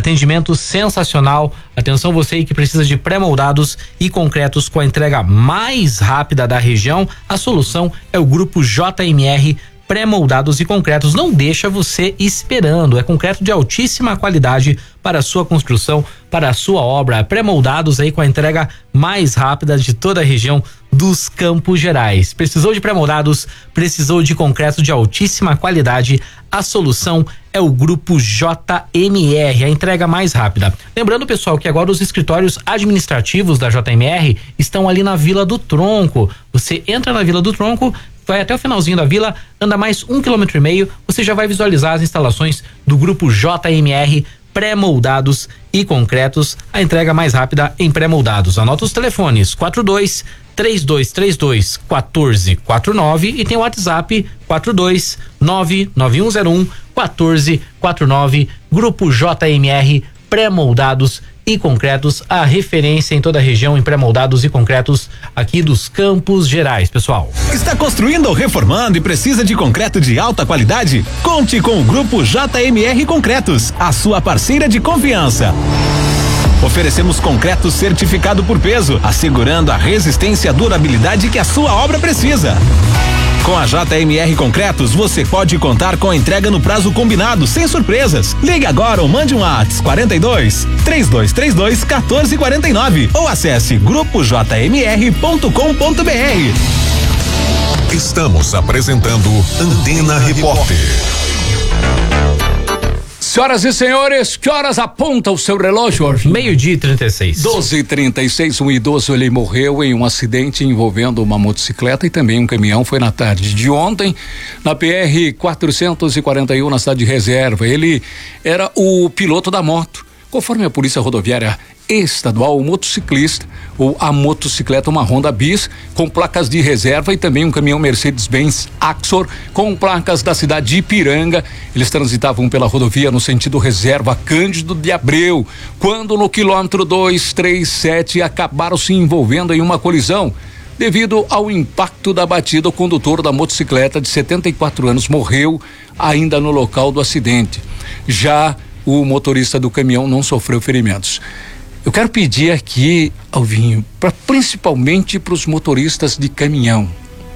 Atendimento sensacional. Atenção você aí que precisa de pré-moldados e concretos com a entrega mais rápida da região. A solução é o Grupo JMR Pré-moldados e concretos. Não deixa você esperando. É concreto de altíssima qualidade para a sua construção, para a sua obra. Pré-moldados aí com a entrega mais rápida de toda a região dos Campos Gerais. Precisou de pré-moldados? Precisou de concreto de altíssima qualidade? A solução é o Grupo JMR, a entrega mais rápida. Lembrando, pessoal, que agora os escritórios administrativos da JMR estão ali na Vila do Tronco. Você entra na Vila do Tronco, vai até o finalzinho da vila, anda mais 1,5 km, você já vai visualizar as instalações do Grupo JMR Pré-moldados e concretos, a entrega mais rápida em pré-moldados. Anota os telefones: 42-3232-1449 e tem o WhatsApp 4299101-1449. Grupo JMR Pré-moldados e concretos, a referência em toda a região em pré-moldados e concretos aqui dos Campos Gerais, pessoal. Está construindo ou reformando e precisa de concreto de alta qualidade? Conte com o Grupo JMR Concretos, a sua parceira de confiança. Oferecemos concreto certificado por peso, assegurando a resistência e a durabilidade que a sua obra precisa. Com a JMR Concretos, você pode contar com a entrega no prazo combinado, sem surpresas. Ligue agora ou mande um WhatsApp 42-3232-1449 ou acesse grupojmr.com.br. Estamos apresentando Antena Repórter. Senhoras e senhores, que horas aponta o seu relógio, Jorge? 12h36. 12h36, um idoso ele morreu em um acidente envolvendo uma motocicleta e também um caminhão. Foi na tarde de ontem, na PR 441, na cidade de Reserva. Ele era o piloto da moto. Conforme a Polícia Rodoviária Estadual, o motociclista ou a motocicleta, uma Honda Bis com placas de reserva e também um caminhão Mercedes-Benz Axor com placas da cidade de Ipiranga. Eles transitavam pela rodovia no sentido Reserva Cândido de Abreu, quando no quilômetro 237 acabaram se envolvendo em uma colisão. Devido ao impacto da batida, o condutor da motocicleta de 74 anos morreu ainda no local do acidente. Já o motorista do caminhão não sofreu ferimentos. Eu quero pedir aqui, Alvinho, principalmente para os motoristas de caminhão,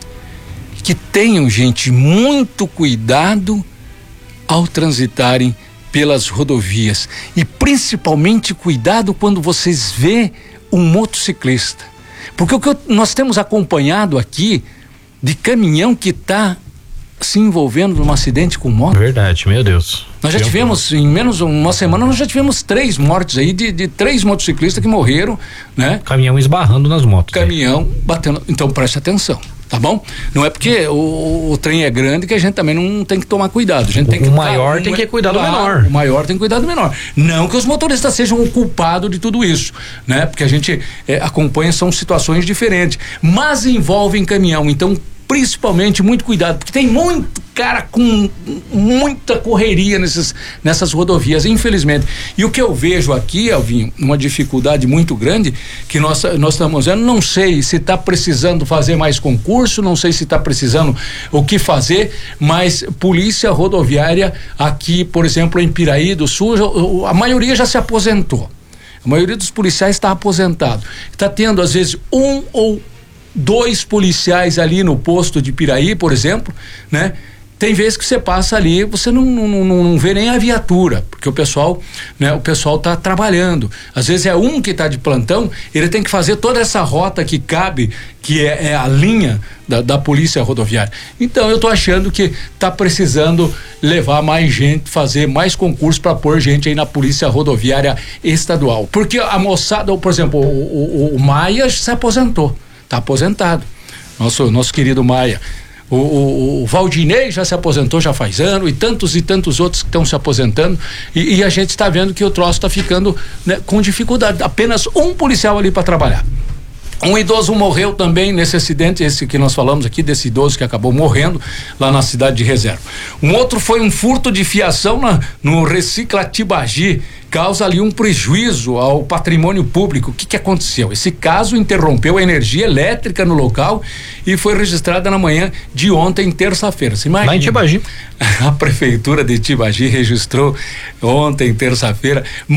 que tenham, gente, muito cuidado ao transitarem pelas rodovias e principalmente cuidado quando vocês vê um motociclista, porque o que nós temos acompanhado aqui de caminhão que está se envolvendo num acidente com moto. Verdade, meu Deus. Nós já tivemos, em menos uma semana, nós já tivemos 3 mortes aí de 3 motociclistas que morreram, né? Caminhão esbarrando nas motos. Caminhão batendo. Então preste atenção, tá bom? Não é porque o trem é grande que a gente também não tem que tomar cuidado. A gente tem que, o maior tem que cuidar do menor. O maior tem que cuidar do menor. Não que os motoristas sejam o culpado de tudo isso, né? Porque a gente acompanha, são situações diferentes, mas envolvem caminhão, então principalmente muito cuidado, porque tem muito cara com muita correria nessas rodovias, infelizmente. E o que eu vejo aqui, Alvinho, uma dificuldade muito grande que nós estamos vendo, não sei se está precisando fazer mais concurso, não sei se está precisando o que fazer, mas Polícia Rodoviária aqui, por exemplo, em Piraí do Sul, a maioria já se aposentou. A maioria dos policiais está aposentado. Está tendo, às vezes, 1 ou 2 policiais ali no posto de Piraí, por exemplo, né? Tem vezes que você passa ali, você não vê nem a viatura, porque o pessoal, né? O pessoal tá trabalhando. Às vezes é um que tá de plantão, ele tem que fazer toda essa rota que cabe, que é a linha da Polícia Rodoviária. Então eu tô achando que tá precisando levar mais gente, fazer mais concurso para pôr gente aí na Polícia Rodoviária Estadual. Porque a moçada, por exemplo, o Maia se aposentou. Está aposentado, nosso querido Maia. O Valdinei já se aposentou já faz ano, e tantos outros que estão se aposentando, e a gente está vendo que o troço está ficando, né, com dificuldade. Apenas um policial ali para trabalhar. Um idoso morreu também nesse acidente, esse que nós falamos aqui, desse idoso que acabou morrendo lá na cidade de Reserva. Um outro foi um furto de fiação no Recicla Tibagi, causa ali um prejuízo ao patrimônio público. O que aconteceu? Esse caso interrompeu a energia elétrica no local e foi registrada na manhã de ontem, terça-feira. Você imagina? Lá em Tibagi. A prefeitura de Tibagi registrou ontem, terça-feira,